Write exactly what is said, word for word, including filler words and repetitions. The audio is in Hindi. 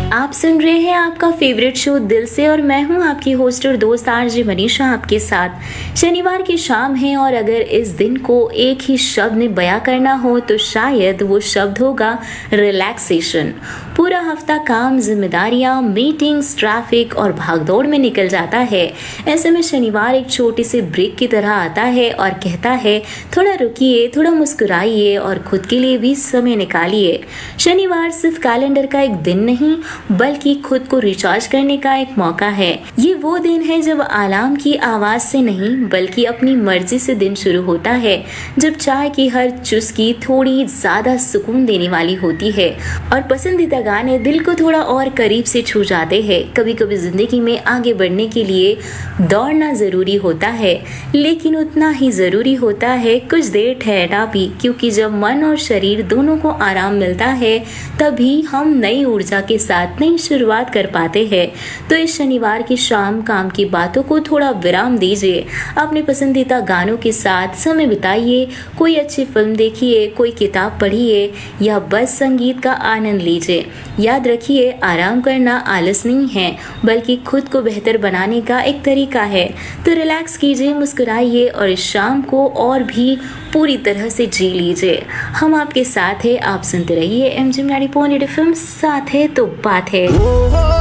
आप सुन रहे हैं आपका फेवरेट शो दिल से और मैं हूं आपकी होस्ट और दोस्त आरजे मनीषा आपके साथ। शनिवार की शाम है और अगर इस दिन को एक ही शब्द में बयां करना हो तो शायद वो शब्द होगा रिलैक्सेशन। पूरा हफ्ता काम, जिम्मेदारियां, मीटिंग्स, ट्रैफिक और भागदौड़ में निकल जाता है। ऐसे में शनिवार एक छोटे से ब्रेक की तरह आता है और कहता है थोड़ा रुकिए, थोड़ा मुस्कुराइए और खुद के लिए भी समय निकालिए। शनिवार सिर्फ कैलेंडर का एक दिन नहीं बल्कि खुद को रिचार्ज करने का एक मौका है। ये वो दिन है जब अलार्म की आवाज से नहीं बल्कि अपनी मर्जी से दिन शुरू होता है, जब चाय की हर चुस्की थोड़ी ज्यादा सुकून देने वाली होती है और पसंदीदा गाने दिल को थोड़ा और करीब से छू जाते हैं। कभी कभी जिंदगी में आगे बढ़ने के लिए दौड़ना जरूरी होता है, लेकिन उतना ही जरूरी होता है कुछ देर ठहरना भी, क्योंकि जब मन और शरीर दोनों को आराम मिलता है तभी हम नई ऊर्जा के साथ नई शुरुआत कर पाते हैं। तो इस शनिवार की शाम काम की बातों को थोड़ा विराम दीजिए, अपने पसंदीदा गानों के साथ समय बिताइए, कोई अच्छी फिल्म देखिए, कोई किताब पढ़िए या बस संगीत का आनंद लीजिए। याद रखिए, आराम करना आलस नहीं है बल्कि खुद को बेहतर बनाने का एक तरीका है। तो रिलैक्स कीजिए, मुस्कुराइए और इस शाम को और भी पूरी तरह से जी लीजिए। हम आपके साथ हैं, आप सुनते रहिए M G ninety point eight F M. साथ है तो बात है।